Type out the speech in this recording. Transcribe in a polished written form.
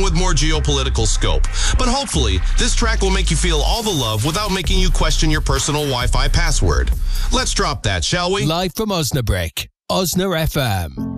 with more geopolitical scope. But hopefully, this track will make you feel all the love without making you question your personal Wi-Fi password. Let's drop that, shall we? Live from Osnabrück, Osna FM.